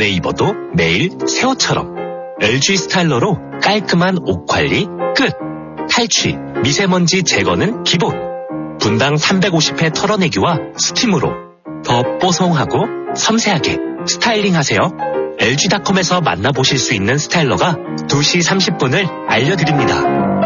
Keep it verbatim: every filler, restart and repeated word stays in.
오래 입어도 매일 새 옷처럼. 엘지 스타일러로 깔끔한 옷 관리 끝. 탈취, 미세먼지 제거는 기본. 분당 삼백오십 회 털어내기와 스팀으로 더 뽀송하고 섬세하게 스타일링 하세요. 엘지닷컴에서 만나보실 수 있는 스타일러가 두 시 삼십 분을 알려드립니다.